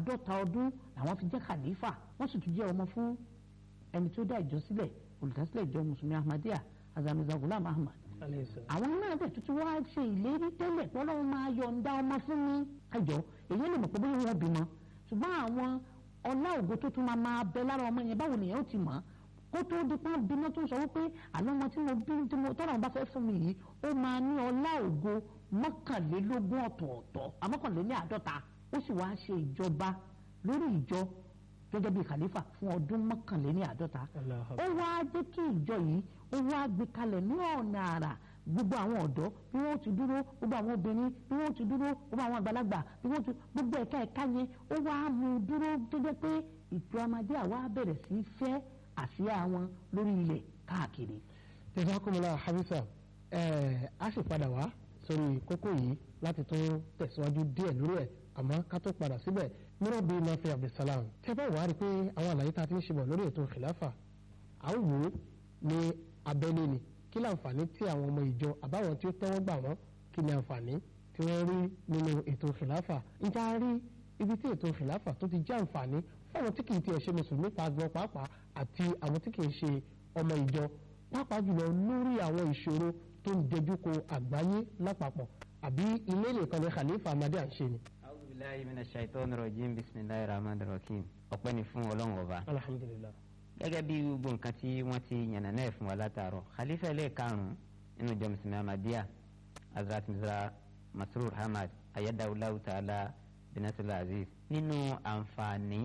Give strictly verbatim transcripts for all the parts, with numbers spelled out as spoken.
àádọ́ta ọdún làwọn fi jẹ́ khalifa wọ́n sì tún jẹ́ ọmọ fún ẹni tó dá ìjọ sílẹ̀ olùdásílẹ̀ ìjọ mùsùlùmí ahmadiyya azamiza gulam ahmad. àwọn náà dẹ̀ tuntun wá ṣe ìlérí tẹ́lẹ̀ pé ọlọ́run máa yọ̀ǹda ọmọ fún mi ẹjọ́ èyí lè mọ̀ pé bóyá wọn bímọ ṣùgbọ́n àwọn ọlá ògo tó tún máa máa bẹ lára ọmọ yẹn báwo nìyẹn ó ti mọ̀ kó tó di pọ́n bímọ tó ń sọ wípé àná ọmọ tí mo bí tí mo tọ́lọ̀ bá fẹ́ fún mi yìí ó máa ní ọlá ògo mọ́kànlélógún ọ̀tọ̀ọ̀tọ̀ àmọ́kànléní àádọ́ta ó sì wá ṣe ìjọba lórí ìjọ gẹ́gẹ́ bíi khalifa fún ọdún mọ́kànléní àádọ́ta ó wá jẹ́ kí ìjọ yìí ó wá gbé kalẹ̀ ní ọ̀nà àrà gbogbo àwọn ọ̀dọ́ bí wọ́n ti dúró gbogbo àwọn obìnrin bí wọ́n ti dúró gbogbo àwọn àgbàlagbà bí wọ́n ti gbogbo ẹ̀ka ẹ̀ka yẹn ó wá mú un dúró tó jẹ́ pé ìjọ Ahmadiyya wá bẹ̀rẹ̀ sí fẹ́ àsíá wọn lórí ilẹ̀ káàkiri. jazakumullahu habisa ẹ a sì padà wá sórí kókó yìí láti tún tẹ̀síwájú díẹ̀ lórí ẹ̀ àmọ́ ká tó padà síbẹ̀ Murabi Nafi Abdulsalam tẹ́ bá wà á rí i pé àwọn àlàyé tá a ti ń ṣe bọ̀ lórí ètò khilafa à ń wò ó ní abẹ́lé ni kí ni àǹfààní tí àwọn ọmọ ìjọ àbáwọn tí ó tẹ́wọ́ gbà wọ́n kí ni àǹfààní tí wọ́n rí nínú ètò khilafa ǹjẹ́ a rí ibi tí ètò khilafa tó ti jẹ́ àǹfààní fáwọn tí kì í tiẹ̀ ṣe mùsùlùmí pàgbọ́n pàápàá àti àwọn tí kì í ṣe ọmọ ìjọ pàápàá jùlọ lórí àwọn ìṣòro tó ń dojú kọ àgbáyé lápapọ̀ àbí ilé nìkan ní khalifa Ahmadiyya ń ṣe ni. A'udhu billahi minash shaitonir rajim bismillahir rahmanir rahim ọpẹ́ ni fún Ọlọ́run ọba. alhamdulillah. gẹ́gẹ́ bí gbogbo nǹkan tí wọ́n ti yànnà náà fún wa látàárọ̀ khalifa ẹlẹ́ẹ̀karùn-ún nínú ìjọ mùsùlùmí Ahmadiyya Hazrat Mirza Masroor Ahmad ayadawulahu ta'ala binasir aziz nínú àǹfààní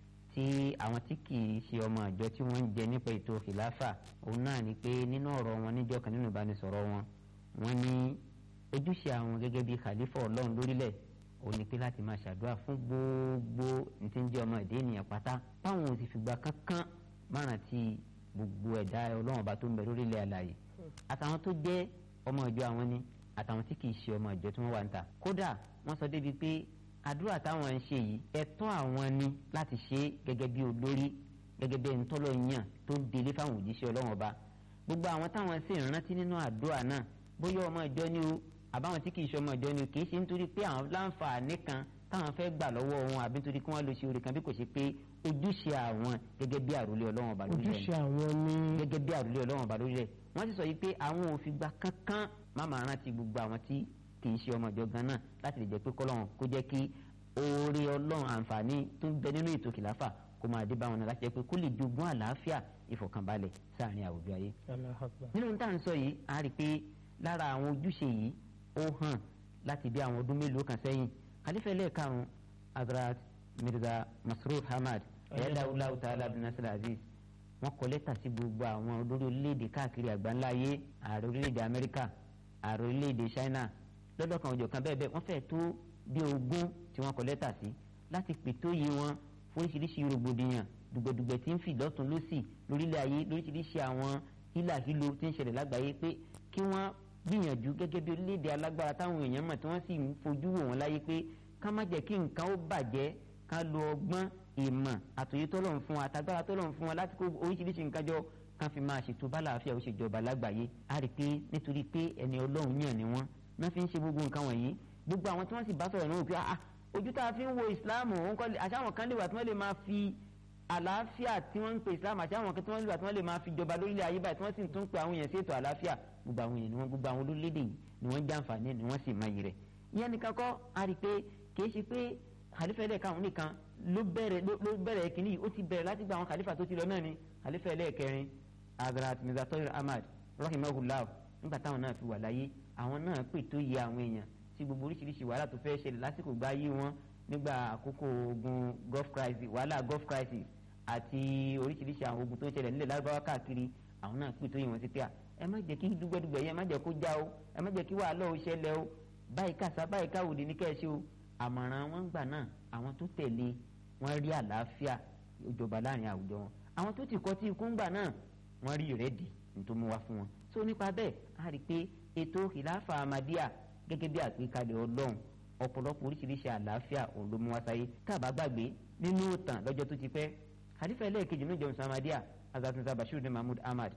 tí àwọn tí kì í ṣe ọmọ ìjọ tí wọ́n ń jẹ nípa ètò khilafa òun náà ni pé nínú ọ̀rọ̀ wọn níjọ́ kan nínú ìbánisọ̀rọ̀ wọn wọ́n ní ojúṣe àwọn gẹ́gẹ́ bí khalifa ọlọ́run lórílẹ̀ òun ni pé láti máa ṣàdúrà fún gbogbo ní tí ń jẹ́ ọmọ ìdí ènìyàn pátá báwọn ò sì fìgbà kankan márùn tí gbogbo ẹ̀dá ọlọ́run ọba tó ń bẹ lórílẹ̀ àlàyé àtàwọn tó jẹ́ ọmọ ìjọ àwọn ni àtàwọn tí kì í ṣe ọmọ ìjọ tí wọ́n wà ń ta kódà wọ́n sọ débi pé àdúrà táwọn ń ṣe yìí ẹ̀tọ́ àwọn ni láti ṣe gẹ́gẹ́ bí olórí gẹ́gẹ́ bí ẹnitọ́lọ́ yàn tó ń délé fáwọn òjíṣẹ́ ọlọ́run ọba gbogbo àwọn táwọn sì ń rántí nínú àdúrà náà bóyá ọmọ ìjọ ni o àbáwọn tí kì í ṣe ọmọ ìjọ ni o kì í ṣe nítorí pé àwọn láǹfààní kan táwọn fẹ́ gbà lọ́wọ́ wọn àbí nítorí kí wọ́n lọ ṣe oore kan bí kò ṣe pé ojúṣe àwọn gẹ́gẹ́ bí àròlé ọlọ́run ọba lórí rẹ̀ ojúṣe àwọn ni gẹ́gẹ́ bí àròlé ọlọ́run ọba lórí rẹ̀ wọ́n sì sọ yìí pé àwọn ò fi gbà kankan má máa rántí gbogbo àwọn tí kì í ṣe ọmọ ìjọ gan náà láti lè jẹ́ pé kọ́lọ́run kó jẹ́ kí oore ọlọ́run àǹfààní tó ń bẹ nínú ètò kìláfà kó máa dé bá wọn náà láti jẹ́ pé kó lè jogún àlàáfíà ìfọ̀kànbalẹ̀ sáàrin àwùjọ ayé. nínú tá à ń sọ yìí a rí i pé lára àwọn ojúṣe yìí ó hàn láti bí àwọn ọdún mélòó kan sẹ́yìn khalifa ẹlẹ́ẹ̀karùn-ún Hazrat Mirza Masroor Ahmad ayadawulahu ta'ala binasir aziz wọ́n kọ lẹ́tà sí gbogbo àwọn olórí orílẹ̀-èdè káàkiri àgbáńlá ayé ààrẹ orílẹ̀-èdè Amẹ́ríkà ààrẹ orílẹ̀-èdè China lọ́dọ̀ kan òjò kan bẹ́ẹ̀ bẹ́ẹ̀ wọ́n fẹ́ẹ̀ tó bí ogún tí wọ́n kọ lẹ́tà sí láti pètò yìí wọn fún oríṣiríṣi rògbòdìyàn dùgbẹ̀dùgbẹ̀ tí ń fi lọ́tún lọ́sì lórílẹ̀ ayé lóríṣiríṣi àwọn hílàhílo tí ń ṣẹlẹ̀ lágbàáyé pé kí wọ́n gbìyànjú gẹ́gẹ́ bí orílẹ̀-èdè alágbára táwọn èèyàn mọ̀ tí wọ́n sì ń fojú wò wọ́n láyé pé ká má jẹ́ kí nǹkan ó bàjẹ́ ká lo ọgbọ́n ìmọ̀ àtòyé tọ́lọ́run fún wa àtàgbára tọ́lọ́run fún wa láti kó oríṣiríṣi nǹkan jọ ká fi máa ṣètò bálàáfíà ó ṣèjọba lágbàáyé á rí i pé nítorí pé ẹni ọlọ́run yàn ni wọ́n náà fi ń ṣe gbogbo nǹkan wọ̀nyí gbogbo àwọn tí wọ́n sì bá sọ̀rọ̀ náà wò pé ah ojú tá a fi ń wo ìsìláàmù òun kọ́ àṣàwọn kan lè wà tí wọ́n lè máa fi àlàáfíà tí wọ́n ń pe ìsìláàmù àṣàwọn kan tí wọ́n lè wà tí wọ́n lè máa fi jọba lórílẹ̀ ayé báyìí tí wọ́n sì tún pe àwọn èèyàn sí ètò àlàáfíà gbogbo àwọn èèyàn ni wọ́n gbogbo àwọn olólédè yìí ni wọ́n jàǹfààní ni wọ́n sì máa yìí rẹ̀ ìyẹn nìkan kọ́ a rí i pé kìí ṣe pé khalifa ẹlẹ́ẹ̀karùn nìkan ló bẹ̀rẹ̀ ló bẹ̀rẹ̀ kìíní yìí ó ti bẹ̀rẹ̀ láti gba àwọn khalifa tó ti lọ náà ni khalifa ẹlẹ́ẹ̀kẹrin Hazrat Mirza Tahir Ahmad rahimahullah nígbà táwọn náà fi wà láyé àwọn náà pè tó yẹ àwọn èèyàn sí gbogbo oríṣiríṣi wàhálà tó fẹ́ ṣẹlẹ̀ lásìkò gbá yé wọn nígbà àkókò ogun Gulf crisis wàhálà Gulf crisis àti oríṣiríṣi àwọn ogun tó ń ṣẹlẹ̀ nílẹ̀ lárúbáwá káàkiri àwọn náà pè tó yẹ wọn sí pé à ẹ má jẹ́ kí dúgbẹ́dúgbẹ́ yẹn ẹ má jẹ́ kó já o ẹ má jẹ́ kí wàhálà ó ṣẹlẹ̀ o báyìí kàṣà báyìí káwòdì ní kẹ́ ẹ ṣe o àmọ̀ràn wọn gbà náà àwọn tó tẹ̀lé wọn rí àlàáfíà ìjọba láàrin àwùjọ wọn àwọn tó ti kọ́ tí ikú ń gbà náà wọ́n rí ìrẹ́dì nítorí wá fún wọn so nípa bẹ́ẹ̀ a rí i pé ètò khilafa Ahmadiyya gẹ́gẹ́ bí àgbékalẹ̀ ọlọ́run ọ̀pọ̀lọpọ̀ oríṣiríṣi àlàáfíà òun ló mú wá sáyé tá a bá gbàgbé nínú ìtàn lọ́jọ́ tó ti pẹ́ khalifa ẹlẹ́ẹ̀kejì ní ìjọba Ahmadiyya Hazrat Mirza Bashir Mahmud Ahmad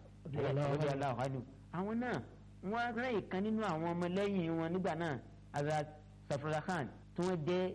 àwọn náà wọ́n rẹ́ ìkan nínú àwọn ọmọlẹ́yìn wọn nígbà náà Hazrat Safrullah Khan tó tí wọ́n jẹ́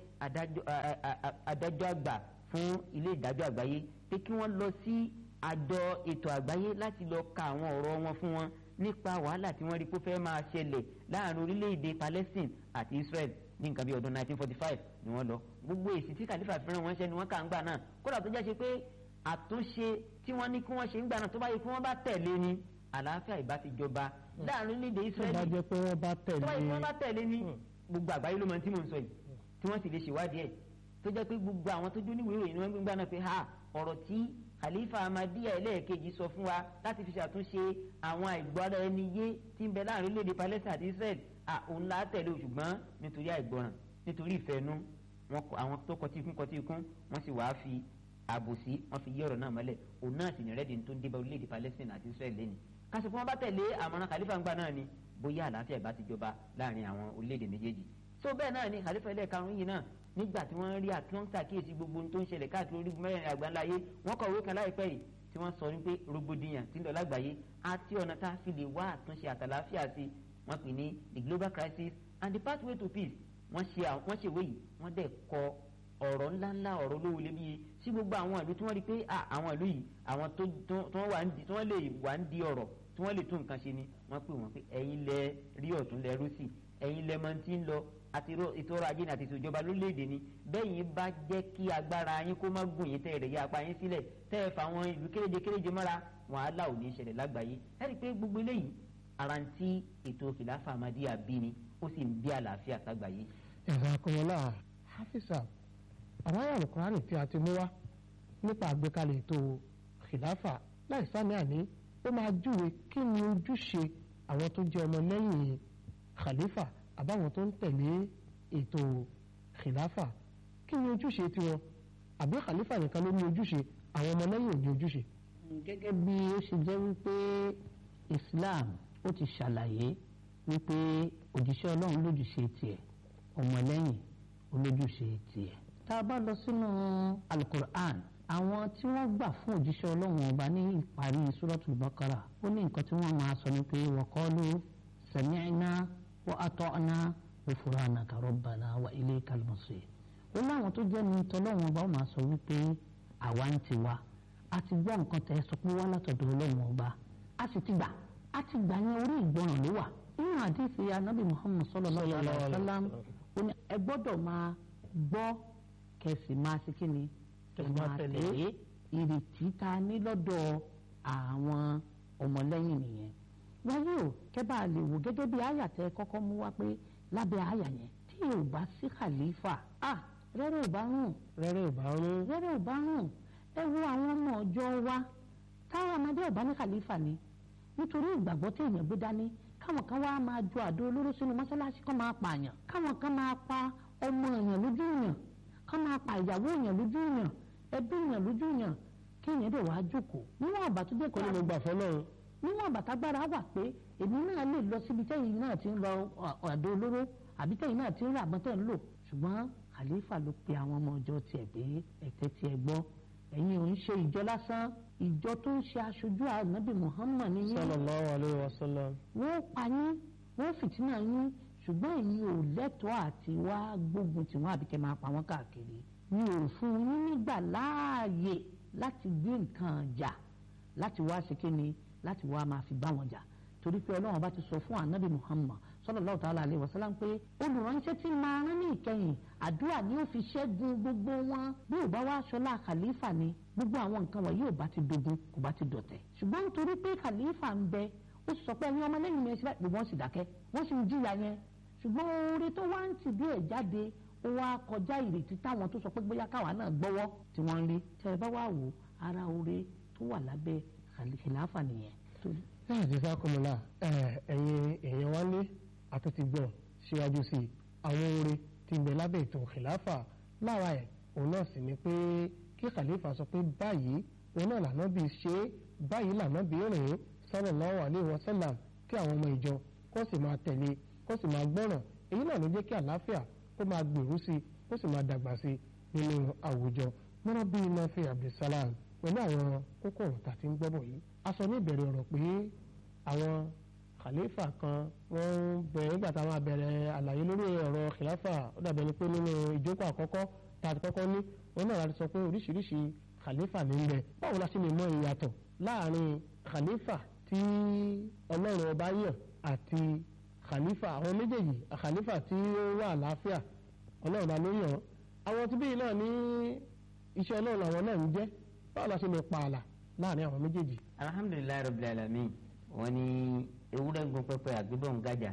adájọ́ àgbà fún ilé ìdájọ́ àgbáyé pé kí wọ́n lọ sí àjọ ètò àgbáyé láti lọ ka àwọn ọ̀rọ̀ wọn fún wọn nípa wàhálà tí wọ́n rí kó fẹ́ máa ṣẹlẹ̀ láàrin orílẹ̀-èdè Palestine àti Israel ní nǹkan bí ọdún nineteen forty-five ni wọ́n lọ gbogbo èsì tí kàlífà fẹ́ràn wọn ṣe ni wọ́n kà ń gbà náà kódà tó jẹ́ ṣe pé àtúnṣe tí wọ́n ní kí wọ́n ṣe ń gbà náà tó bá yẹ kí wọ́n bá tẹ̀lé ni àlàáfíà ìbá ti jọba láàrin orílẹ̀-èdè Israel tó bá jẹ́ pé wọ́n bá tẹ̀lé tó bá yẹ kí wọ́n bá tẹ̀lé ni gbogbo àgbáyé ló mọ tí mò ń sọ yìí tí wọ́n sì lè ṣèwádìí ẹ̀ tó jẹ́ pé gbogbo àwọn tó jóníwèé ìròyìn ni wọ́n gbé gbà náà pé ha ọ̀rọ̀ tí Khalifa Ahmadiyya ẹlẹ́ẹ̀kejì sọ fún wa láti fi ṣàtúnṣe àwọn àìgbọ́ra ẹni yé tí ń bẹ láàrin orílẹ̀-èdè Palestine àti Israel òun la tẹ̀lé o ṣùgbọ́n nítorí àìgbọràn nítorí ìfẹ́nu àwọn tó kọtí ikún kọtí ikún wọ́n sì wáá fi àbòsí wọ́n fi yí ọ̀rọ̀ náà mọ́lẹ̀ òun náà sì ní rẹ́dìn tó ń dé bá orílẹ̀-èdè Palestine àti Israel lẹ́ni kásì fún wọn bá tẹ̀lé àmọ̀ràn Khalifa ńgbà náà ni bóyá àlàáfíà bá ti jọba láàrin àwọn orílẹ̀-èdè méjèèjì tó bẹ́ẹ̀ náà ni Khalifa ẹlẹ́ẹ̀karùn-ún yìí náà nígbà tí wọ́n rí àtúntà kíyèsí gbogbo ohun tó ń ṣẹlẹ̀ káàkiri orígun mẹ́rin àgbáńláyé wọ́n kọ̀wé kan láìpẹ́ yìí tí wọ́n sọ wípé rògbòdìyàn tí ń lọ lágbàáyé àti ọ̀nà tá a fi lè wá àtúnṣe àtàlàáfíà sí wọ́n pè ní the global crisis and the pathway to peace wọ́n ṣe wọ́n ṣèwé yìí wọ́n dẹ̀ kọ ọ̀rọ̀ ńláńlá ọ̀rọ̀ olówó lébi sí gbogbo àwọn ìlú tí wọ́n rí pé àwọn ìlú yìí àwọn tó wọ́n lè wà ń di ọ̀rọ̀ tí wọ́n lè tún nǹkan ṣe ni wọ́n pè wọ́n pé ẹ̀yin lẹ rí ọ̀tún lẹ rú sí ẹ̀yin lẹ mọ tí ń lọ àti ètò ọrọ̀ ajé ní àti ètò ìjọba lórílẹ̀‐èdè ni bẹ́yìn bá jẹ́ kí agbára yín kó má gùn yín tẹ́ ẹ̀rẹ̀ yá apá yín sílẹ̀ tẹ́ ẹ fa àwọn ìlú kéréje kéréje mọ́ra wàhálà ò ní ṣẹlẹ̀ lágbàáyé ẹ rí i pé gbogbo eléyìí ara ń tí ètò Khilafa Ahmadiyya bí ni ó sì ń bí àlàáfíà ságbàáyé. ẹ̀rọ akọ̀wọ́lá Hafisa àwọn ayé Al-Qur'ani tí a ti mú wá nípa àgbékalẹ̀ ètò Khilafa láì sáni àní ó máa júwe kí ni ojúṣe àwọn tó jẹ́ ọmọ lẹ́yìn Khalifa àbáwọn tó ń tẹ̀lé ètò Khilafa kí ni ojúṣe tiwọn àbí Khalifa nìkan ló ní ojúṣe àwọn ọmọlẹ́yìn ò ní ojúṣe. gẹ́gẹ́ bí ó ṣe jẹ́ wípé Islam ó ti ṣàlàyé wípé òjíṣẹ́ Ọlọ́run lójúṣe tiẹ̀ ọmọlẹ́yìn olójúṣe tiẹ̀. tá a bá lọ sínú Al-Qur'an àwọn tí wọ́n gbà fún òjíṣẹ́ Ọlọ́run ọba ní ìparí Suratul Baqara ó ní nǹkan tí wọ́n máa sọ ni pé wa qalu sami'na wa ata'na ghufranaka rabbana wa ilaykal masir ó láwọn tó jẹ́ ní tọ́lọ́wọ́n ọba ó máa sọ wípé àwa ń tiwa a ti gbọ́ nǹkan tẹ́ sọ pé wá látọ̀dọ̀ Ọlọ́run ọba a sì ti gbà a ti gbà yẹn orí ìgbọràn ló wà nínú àdìsí anábì Muhammad sallallahu alaihi wasallam ó ní ẹ gbọ́dọ̀ máa gbọ́ kẹsì máa ṣe kí ni kẹsì máa tẹ̀lé ìrètí ta ní lọ́dọ̀ àwọn ọmọlẹ́yìn nìyẹn wáyé o kẹ́bà lè wò gẹ́gẹ́ bí àyà tẹ kọ́kọ́ mú wá pé lábẹ́ àyà yẹn tí ò bá sí Khalifa ah rẹ́rẹ́ ò bá rùn rẹ́rẹ́ ò bá rùn rẹ́rẹ́ ò bá rùn ẹ wo àwọn ọmọ ọjọ́ wa táwọn ọmọdé ò bá ní Khalifa ni nítorí ìgbàgbọ́ tí èèyàn gbé dání káwọn kan wá máa ju àdó olóró sínú mọ́ṣáláṣí kan máa pààyàn káwọn kan máa pa ọmọ èèyàn lójú èèyàn kan máa pa ìyàwó èèyàn lójú èèyàn ẹbí èèyàn lójú èèyàn kí èèyàn dẹ̀ wá jókòó níwọ̀n àbá tó jẹ́ kó ní mo gbà fọlọ́run níwọ̀n àbàtàgbára wà pé èmi náà lè lọ síbi tẹ́yìn náà ti ń lọ àdó olóró àbí tẹ́yìn náà ti ń rà àbọ̀n tẹ́ ń lò ṣùgbọ́n Khalifa ló pe àwọn ọmọ ọjọ́ tiẹ̀ pé ẹ̀tẹ́ tiẹ̀ gbọ́ ẹ̀yin ò ń ṣe ìjọ lásán ìjọ tó ń ṣe aṣojú ànábì Muhammad ní yín sallallahu alaihi wasallam wọ́n pa yín wọ́n fìtínà yín ṣùgbọ́n èmi ò lẹ́tọ̀ọ́ àti wá gbógun tí wọ́n àbíkẹ́ máa pa wọ́n káàkiri mi ò fún yín nígbà láàyè láti gbé nǹkan jà láti wá ṣe kí ni láti wá máa fi bá wọn jà torí pé Ọlọ́run bá ti sọ fún ànábì Muhammad sallallahu ta'ala alaihi wasallam pé olùránṣẹ́ tí máa rán ní ìkẹyìn àdúrà ni ó fi ṣẹ́gun gbogbo wọn bí ò bá wá aṣọlá Khalifa ni gbogbo àwọn nǹkan wọ̀nyí ò bá ti dogun kò bá ti dọ̀tẹ̀ ṣùgbọ́n nítorí pé Khalifa ń bẹ ó sọ pé ẹ̀yin ọmọlẹ́yìn mi ẹ ṣe báyìí gbogbo wọn sì dákẹ́ wọ́n sì ń jìyà yẹn ṣùgbọ́n oore tó wá ń tì bí ẹ̀ jáde ó wá kọjá ìrètí táwọn tó sọ pé bóyá káwa náà gbọ́wọ́ tí wọ́n ń rí tẹ́ ẹ bá wà wò ara oore tó wà lábẹ́ Khilafa nìyẹn. náà ti sákòmọ́lá ẹ̀yin èèyàn wá lé àtúntì gbọ́ síwájú sí i àwọn oore tí ń bẹ lábẹ́ ètò Khilafa lára ẹ̀ òun náà sì ni pé kí Khalifa sọ pé báyìí òun náà lànà bí ṣe báyìí lànà bí rìn sallallahu alaihi wasallam kí àwọn ọmọ ìjọ kó sì máa tẹ̀lé kó sì máa gbọ́ràn èyí náà ló jẹ́ kí àlàáfíà kó máa gbèrú sí kó sì máa dàgbà sí nínú àwùjọ mọ́nà bíi Nafi Abdulsalam pẹ̀lú àwọn kókó ọ̀rọ̀ tá a ti ń gbọ́ bọ̀ yìí a sọ ní ìbẹ̀rẹ̀ ọ̀rọ̀ pé àwọn khalifa kan wọ́n bẹ̀rẹ̀ nígbà tá a máa bẹ̀rẹ̀ àlàyé lórí ọ̀rọ̀ khilafa ó dàbẹ̀ ni pé nínú ìjókòó àkọ́kọ́ tá a ti kọ́kọ́ ní òun náà láti sọ pé oríṣiríṣi khalifa ní ń bẹ báwo la ṣe lè mọ ìyàtọ̀ láàrin khalifa tí ọlọ́run ọba yàn àti khalifa àwọn méjèèjì khalifa tí ó wà àlàáfíà ọlọ́run ọba ló yàn àwọn tí bíi náà ní iṣẹ́ ọlọ́run àwọn náà ń jẹ́ báwo la ṣe lè pa ààlà láàrin àwọn méjèèjì. alhamdulilayi rabbil alamin wọ́n ní ewúrẹ́ ń gun pẹpẹ àgbébọ̀ ń gàjà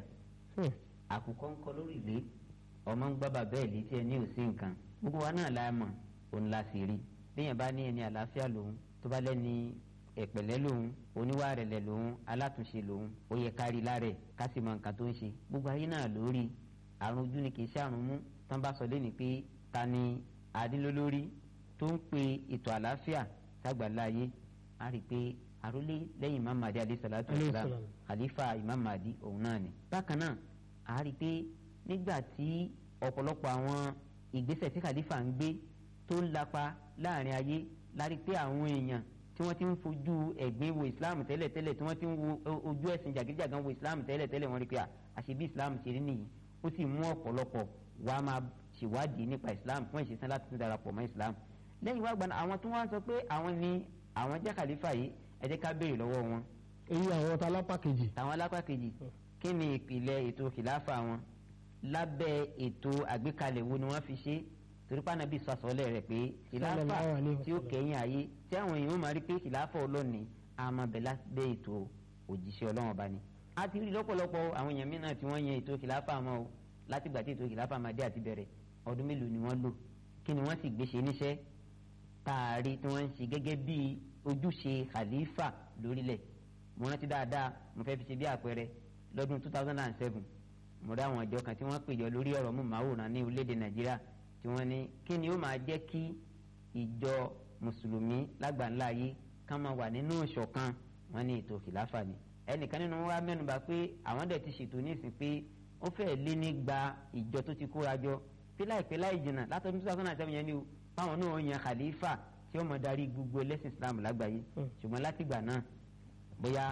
àkùkọ ń kọ lórí ilé ọmọ ń gbábà bẹ́ẹ̀ létí ẹni ò sí nǹkan gbogbo wa náà la mọ̀ òun la sì rí bíyàn bá ní ẹni àlàáfíà lòun tó bá lẹ́ni ẹ̀pẹ̀lẹ́ lòun oníwà rẹ̀lẹ̀ lòun alátúnṣe lòun ó yẹ kárí lárẹ̀ ká sì mọ nǹkan tó ń ṣe gbogbo ayé náà lórí àrùn ojú ni kì í ṣe àrùn mú tán bá sọ lẹ́ni pé ta ni adínlólórí tó ń pe ètò àlàáfíà ságbàláyé á rí i pé àrólé lẹ́yìn Imam Mahdi alayhi salatu wassalam khalifa Imam Mahdi òun náà ni. bákan náà a rí i pé nígbà tí ọ̀pọ̀lọpọ̀ àwọn ìgbésẹ̀ tí khalifa ń gbé tó ń lapa láàrin ayé la rí i pé àwọn èèyàn tí wọ́n ti ń fojú ẹ̀gbin wo Islam tẹ́lẹ̀tẹ́lẹ̀ tí wọ́n ti ń wo ojú ẹ̀sìn jàgídíjàgan wo Islam tẹ́lẹ̀tẹ́lẹ̀ wọ́n rí i pé àṣebí Islam ṣe rí nìyí ó sì mú ọ̀pọ̀lọpọ̀ wá máa ṣèwádìí nípa Islam fún ìṣesán láti tún darapọ̀ mọ́ Islam lẹ́yìn wá gbọ́n àwọn tó wá ń sọ pé àwọn ni àwọn jẹ́ khalifa yìí ẹ jẹ́ ká béèrè lọ́wọ́ wọn. èyí àwọn ta lápá kejì. àwọn lápá kejì kí ni ìpìlẹ̀ ètò khilafa wọn lábẹ́ ètò àgbékalẹ̀ wo ni wọ́n fi ṣe torí pa Ànábì sọ̀sọ́lẹ̀ rẹ̀ pé khilafa tí ó kẹ́yìn ayé tí àwọn èèyàn máa rí pé khilafa ọlọ́ni àmọ́bẹ̀ lábẹ́ ètò òjíṣẹ́ Ọlọ́run ọba ni. a ti rí lọ́pọ̀lọpọ̀ àwọn èèyàn mìíràn tí wọ́n yan ètò khilafa wọn o látìgbà tí ètò khilafa máa dé àti bẹ̀rẹ̀ ọdún mélòó ni wọ́n lò kí ni wọ́n sì gbé ṣe níṣẹ́ taari tí wọ́n ń ṣe gẹ́gẹ́ bí ojúṣe khalifa lórílẹ̀ mo rántí dáadáa mo fẹ́ fi ṣe bí àpẹẹrẹ lọ́dún two thousand and seven mo rí àwọn ìjọ kan tí wọ́n péjọ lórí ọ̀rọ̀ mú màwòrán ní orílẹ̀-èdè Nàìjíríà tí wọ́n ní kí ni ó máa jẹ́ kí ìjọ mùsùlùmí lágbàńlá ayé ká máa wà nínú ìṣọ̀kan wọn ní ètò khilafa ni ẹnìkan nínú wa mẹ́nubà pé àwọn dẹ̀ ti ṣètò ní ìsìn pé ó fẹ́ẹ̀ lé ní gba ìjọ tó ti kóra jọ pé láìpẹ́ láì jìnnà látọdún two thousand and seven yẹn ni o fáwọn náà yan khalifa tí ó mọ darí gbogbo ẹlẹ́sìn Islam lágbàáyé ṣùgbọ́n látìgbà náà bóyá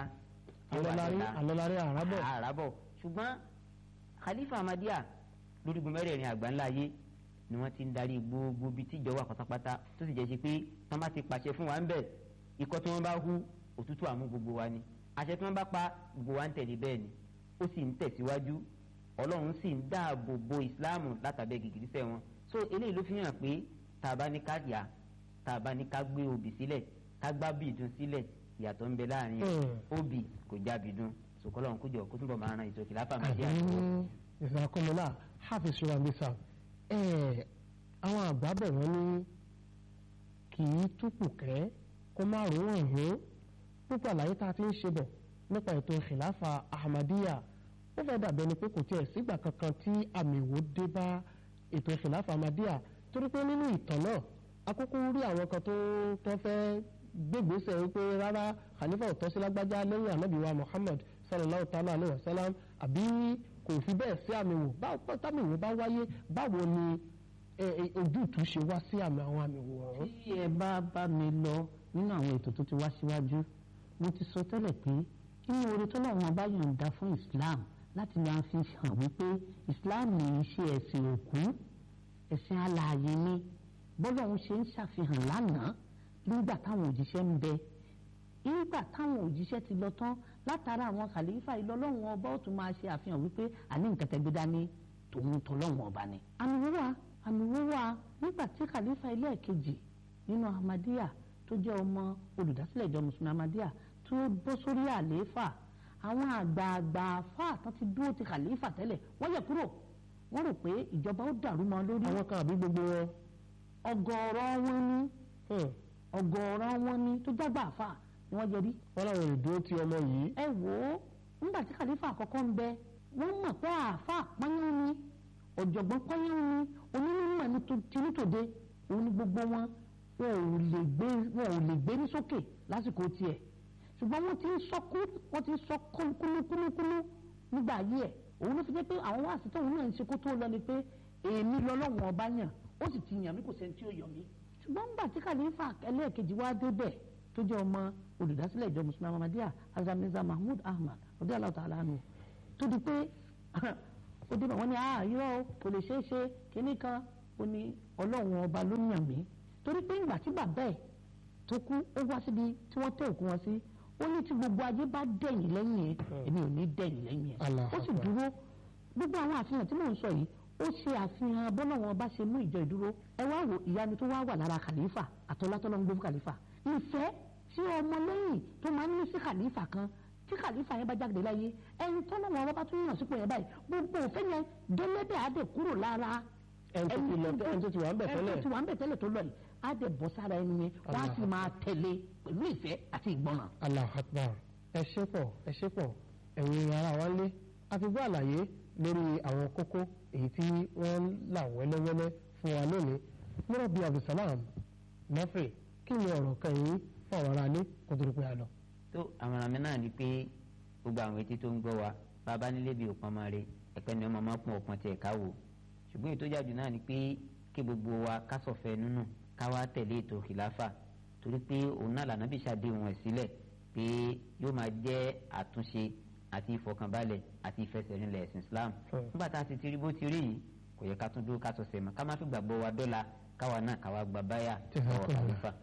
alọ́lárí àràbọ̀ àràbọ̀ ṣùgbọ́n khalifa Ahmadiyya lórígun mẹ́rẹ̀ẹ̀rin àgbáńlá ayé ni wọ́n ti ń darí gbogbo ibi tí ìjọ wà pátápátá tó sì jẹ́ sí pé wọ́n bá ti pàṣẹ fún wa ń bẹ̀ ikọ́ tí wọ́n bá hu òtútù àmú gbogbo wa ni àṣẹ tí wọ́n bá pa gbogbo wa ń tẹ̀lé bẹ́ẹ̀ ni ó sì ń tẹ̀síwájú Ọlọ́run sì ń dáàbò bo Islam látàbẹ́ gìgírísẹ̀ wọn so eléyìí ló fi hàn pé tá a bá ní ká yà tá a bá ní ká gbé obì sílẹ̀ ká gbá bìdún sílẹ̀ ìyàtọ̀ ń bẹ láàrin obì kò já bìdún sòkòlò ń kújọ kó túnbọ̀ máa ran ètò khilafa Ahmadiyya. ìsàkọlọlá hafiz shurambisa àwọn àgbà bẹ̀ wọ́n ní kì í túpù kẹ́ kó má rò wọ́n hó púpọ̀ àlàyé tá a ti ń ṣe bọ̀ nípa ètò khilafa Ahmadiyya ó fẹ́ dàbẹ́ ni pé kò tiẹ̀ sígbà kankan tí àmì ìwò dé bá ètò khilafa Ahmadiyya torí pé nínú ìtàn náà akókó rí àwọn kan tó tó fẹ́ gbégbèsè wípé rárá khalifa ò tọ́ sí lágbájá lẹ́yìn ànábì wa Muhammad sallallahu ta'ala alayhi wa sallam àbí kò fi bẹ́ẹ̀ sí àmì wò báwo tábì wò bá wáyé báwo ni ojútùú ṣe wá sí àmì àwọn àmì wò ọ̀hún. tí ẹ bá bá mi lọ nínú àwọn ètò tó ti wá síwájú mo ti sọ tẹ́lẹ̀ pé inú oore tó lọ́wọ́ bá yọ̀ǹda fún Islam láti máa fi hàn wípé Islam yìí ṣe ẹ̀sìn òkú ẹ̀sìn alààyè ni bọ́lá òun ṣe ń ṣàfihàn lánàá nígbà táwọn òjíṣẹ́ ń bẹ nígbà táwọn òjíṣẹ́ ti lọ tán látara àwọn khalifa ìlọlọ́run ọba ó tún máa ṣe àfihàn wípé àní nǹkan tẹ́gbẹ́ dání tòun tọ́lọ́run ọba ni. àmì wíwá àmì wíwá nígbà tí khalifa ilé ẹ̀kejì nínú Ahmadiyya tó jẹ́ ọmọ olùdásílẹ̀ ìjọ mùsùlùmí Ahmadiyya tó bọ́ sórí àlééfà àwọn àgbààgbà àfà tán ti dúró ti khalifa tẹ́lẹ̀ wọ́n yẹ kúrò wọ́n rò pé ìjọba ó dàrú mọ́ lórí. àwọn kan àbí gbogbo wọn. ọ̀gọ̀ọ̀rọ̀ wọn ní ọ̀gọ̀ọ̀rọ̀ wọn ní tó jágbà àfà ni wọ́n jẹrí. wọ́n láwọn ìdúró ti ọmọ yìí. ẹ wò ó nígbà tí khalifa àkọ́kọ́ ń bẹ wọ́n mọ̀ pé àfà pányán ni ọ̀jọ̀gbọ́n pányán ni onímọ̀ ní tinútòde òun ni gbogbo wọn wọn ò lè gbé wọn ò lè gbé ní sókè lásìkò tiẹ̀ ṣùgbọ́n wọ́n ti ń sọ kú wọ́n ti ń sọ kúlúkúlúkúlú nígbà ayé ẹ̀ òun ló fi jẹ́ pé àwọn wáàsí tóun náà ń ṣe kó tó lọ ni pé èmi lọ́lọ́wọ́n ọba yàn ó sì ti yàn mí kò sẹ́ni tí ó yọ mí. ṣùgbọ́n nígbà tí khalifa ẹlẹ́ẹ̀kejì wá débẹ̀ tó jẹ́ ọmọ olùdásílẹ̀ ìjọ mùsùlùmí Ahmadiyya Hazrat Mirza Mahmud Ahmad ọdẹ aláwọ̀tà aláàánú tó di pé ó dé bá wọn ní ah irọ́ kò lè ṣeé ṣe kíní kan ó ní ọlọ́run ọba ló yàn mí torí pé ìgbà tí bàbá ẹ̀ tó kú ó wá síbi tí wọ́n tẹ́ òkú wọn sí ó ní tí gbogbo ayé bá dẹ̀yìn lẹ́yìn ẹ̀ èmi ò ní dẹ̀yìn lẹ́yìn ẹ̀ ó sì dúró gbogbo àwọn àfihàn tí mò ń sọ yìí ó ṣe àfihàn bọ́lá wọn bá ṣe mú ìjọ ìdúró ẹ wá wo ìyanu tó wá wà lára kàlífà àtọ́látọ́lọ́ ń gbé fún kàlífà ìfẹ́ tí ọmọ lẹ́yìn tó máa ń ní sí kàlífà kan tí kàlífà yẹn bá jáde láyé ẹni tọ́lọ́ wọn bá tún yàn sípò yẹn báyìí gbogbo òfin yẹn délẹ́dẹ̀ á dẹ̀ kúrò lára ẹni tó ti wà ń bẹ̀ tẹ́lẹ̀ ẹni tó ti wà ń bẹ̀ tẹ́lẹ̀ tó lọ yìí á dẹ̀ bọ́ sára ẹni yẹn wọ́n á sì máa tẹ̀lé pẹ̀lú ìfẹ́ àti ìgbọràn. Allahu Akbar ẹ ṣé pọ̀ ẹ ṣé pọ̀ ẹ̀yin ará wa lé a ti gbọ́ àlàyé lórí àwọn kókó èyí tí wọ́n là wẹ́lẹ́wẹ́lẹ́ fún wa lónìí Murabi Abdulsalam Nafi kí ni ọ̀rọ̀ kan yìí fún àwọn ará ilé kó tó rí pé a lọ. tó àwọn àmì náà ni pé gbogbo àwọn etí tó ń gbọ́ wa bàbá nílé bíi òpin ọmọ rẹ ẹ̀pẹ́ ni ọmọ máa pọ̀ ọ̀pọ̀ tiẹ̀ káwò ṣùgbọ́n ètò ìjáde náà ni pé kí gbogbo wa ká sọ̀fẹ́ nínú ká wá tẹ̀lé ètò kìláfà torí pé òun náà lànà bí ṣàdéhùn ẹ̀ sílẹ̀ pé yóò máa jẹ́ àtúnṣe àti ìfọkànbalẹ̀ àti ìfẹsẹ̀rinlẹ̀ ẹ̀sìn Islam nígbà tá a ti ti rí bó ti rí yìí kò yẹ ká tún dúró ká sọ̀sẹ̀ mọ́ ká má fi gbàgbọ́ wa dọ́là káwa náà káwa gba báyà ọwọ́ kàlífà.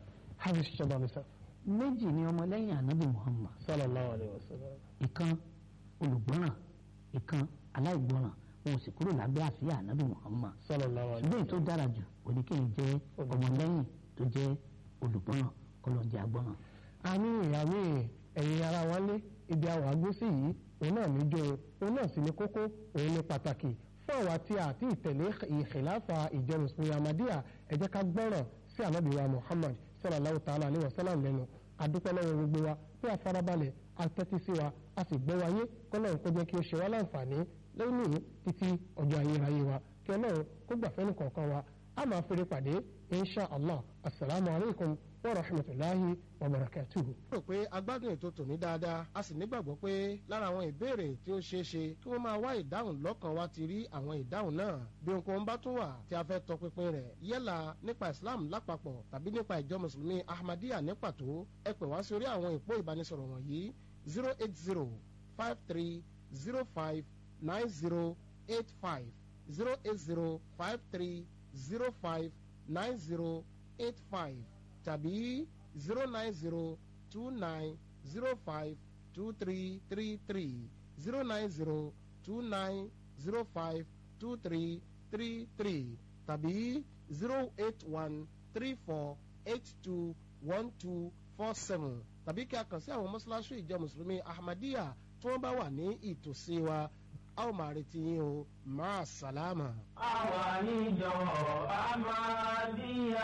méjì ni ọmọlẹ́yìn ànábì Muhammad sallallahu alaihi wasallam. ìkan olùgbọ́ràn ìkan aláìgbọ́ràn wọn ò sì kúrò lábẹ́ àsíá ànábì Muhammad sallallahu alaihi ṣùgbọ́n èyí tó dára jù oníkéyìn jẹ́ ọmọlẹ́yìn tó jẹ́ olùgbọ́ràn kọlọ́njẹ́ agbọ́ràn. àmì àmì ẹ̀yin ara wa lé ibi àwọn agbósí yìí òun náà níjó òun náà sì ní kókó òun ní pàtàkì fún àwa tí a ti ìtẹ̀lé ìkìláfà ìjọ mùsùlùmí Ahmadiyya ẹ jẹ́ ká gbọ́ràn sí ànábì wa Muhammad sallallahu ta'ala alaihi wasallam lẹ́nu adúpẹ́ lọ́wọ́ gbogbo wa pé a farabalẹ̀ a tẹ́tí sí wa a sì gbọ́ wáyé kọ́lọ́run kó jẹ́ kí ó ṣe wá láǹfààní lẹ́yìn títí ọjọ́ ayérayé wa kí ọlọ́run kó gbà fẹ́ni kọ̀ọ̀kan wa a máa fèrè pàdé insha allah asalaamu alaykum wa rahmatulahi wa barakatuhu. ó rò pé agbádùn ètò tòní dáadáa a sì nígbàgbọ́ pé lára àwọn ìbéèrè tí ó ṣeé ṣe kí wọ́n máa wá ìdáhùn lọ́kàn wa ti rí àwọn ìdáhùn náà bí ohunkóhun bá tún wà tí a fẹ́ tọpinpin rẹ̀ yálà nípa islam lápapọ̀ tàbí nípa ìjọ mùsùlùmí ahmadiyya ní pàtó ẹ pè wá sórí àwọn ìpó ìbánisọ̀rọ̀ wọ̀nyí zero eight zero five three zero five nine zero eight five zero eight zero five three zero five nine zero eight five tàbí zero nine zero two nine zero five two three three three zero nine zero two nine zero five two three three three tàbí zero eight one three four eight two one two four seven tàbí kí a kàn sí àwọn mọ́ṣáláṣí ìjọ mùsùlùmí Ahmadiyya tí wọ́n bá wà ní ìtòsí wa a ó máa retí yín o máa sàlámà. àwa níjọ Ahmadiyya.